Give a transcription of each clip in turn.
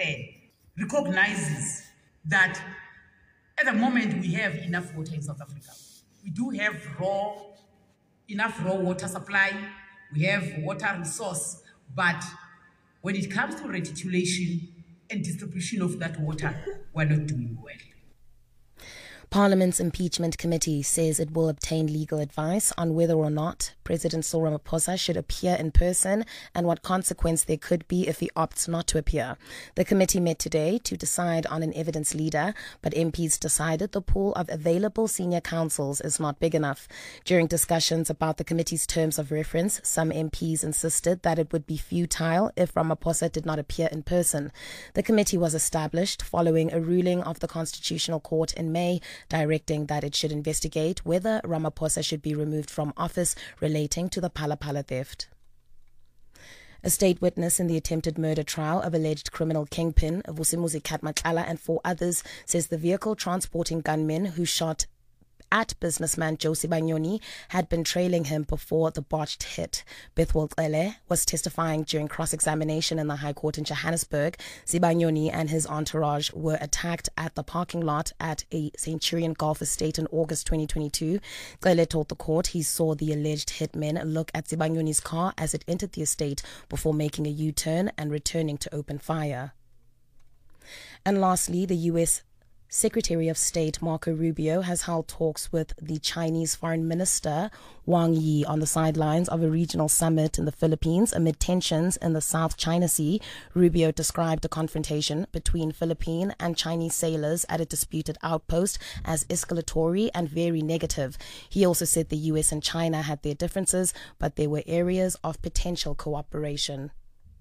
Care recognizes that at the moment we have enough water in South Africa. We do have enough raw water supply, we have water resource, but when it comes to reticulation and distribution of that water, we're not doing well. Parliament's impeachment committee says it will obtain legal advice on whether or not President Cyril Ramaphosa should appear in person and what consequence there could be if he opts not to appear. The committee met today to decide on an evidence leader, but MPs decided the pool of available senior counsels is not big enough. During discussions about the committee's terms of reference, some MPs insisted that it would be futile if Ramaphosa did not appear in person. The committee was established following a ruling of the Constitutional Court in May directing that it should investigate whether Ramaphosa should be removed from office relating to the Phala Phala theft. A state witness in the attempted murder trial of alleged criminal kingpin Vusimuzi Khatmatlala and 4 others says the vehicle transporting gunmen who shot at businessman Joe Sibanyoni had been trailing him before the botched hit. Bethwel Cele was testifying during cross-examination in the High Court in Johannesburg. Sibanyoni and his entourage were attacked at the parking lot at a Centurion Golf estate in August 2022. Cele told the court he saw the alleged hitmen look at Sibanyoni's car as it entered the estate before making a U-turn and returning to open fire. And lastly, the U.S. Secretary of State Marco Rubio has held talks with the Chinese Foreign Minister Wang Yi on the sidelines of a regional summit in the Philippines amid tensions in the South China Sea. Rubio described the confrontation between Philippine and Chinese sailors at a disputed outpost as escalatory and very negative. He also said the US and China had their differences, but there were areas of potential cooperation.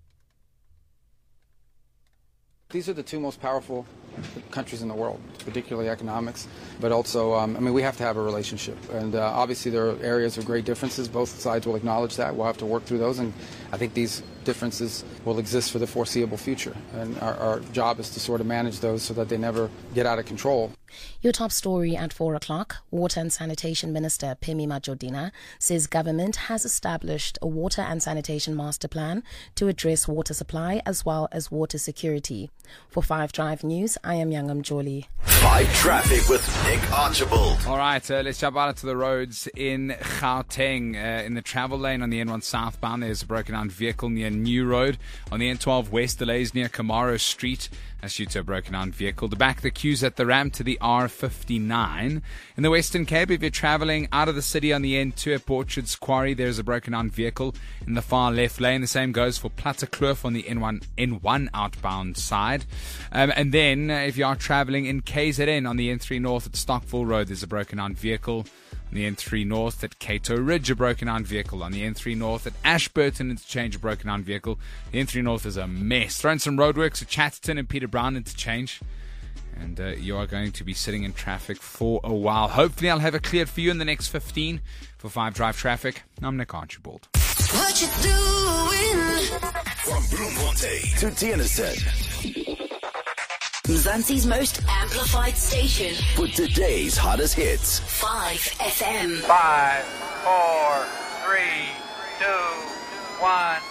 These are the 2 most powerful countries in the world, particularly economics, but also, we have to have a relationship. And obviously there are areas of great differences. Both sides will acknowledge that. We'll have to work through those, and I think these differences will exist for the foreseeable future. And our job is to sort of manage those so that they never get out of control. Your top story at 4 o'clock. Water and Sanitation Minister Phemi Majodina says government has established a water and sanitation master plan to address water supply as well as water security. For 5 Drive News, I am Youngam Joli. 5 Traffic with Nick Archibald. All right, let's jump out into the roads in Gauteng. In the travel lane on the N1 southbound, there's a broken down vehicle near New Road. On the N12 west, delays near Camaro Street. That's due to a broken down vehicle. The back of the queues at the ramp to the R59. In the Western Cape, if you're traveling out of the city on the N2 at Orchards Quarry, there's a broken down vehicle in the far left lane. The same goes for Plattekloof on the N1 outbound side. And then if you are traveling in KZN on the N3 North at Stockville Road, there's a broken down vehicle. On the N3 North at Cato Ridge, a broken down vehicle. On the N3 North at Ashburton Interchange, a broken down vehicle. The N3 North is a mess. Throwing some roadworks at Chatterton and Peter Brown Interchange. And you are going to be sitting in traffic for a while. Hopefully I'll have it cleared for you in the next 15 for 5 Drive Traffic. I'm Nick Archibald. What you doing? From Bloemfontein to Tienerset. Mzansi's most amplified station for today's hottest hits. 5 FM. 5, 4, 3, 2, 1.